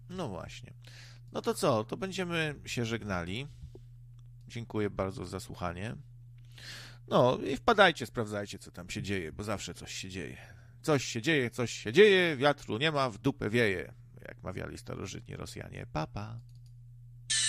No właśnie. No to co? To będziemy się żegnali. Dziękuję bardzo za słuchanie. No i wpadajcie, sprawdzajcie, co tam się dzieje, bo zawsze coś się dzieje. Coś się dzieje, wiatru nie ma, w dupę wieje, jak mawiali starożytni Rosjanie. Pa, pa.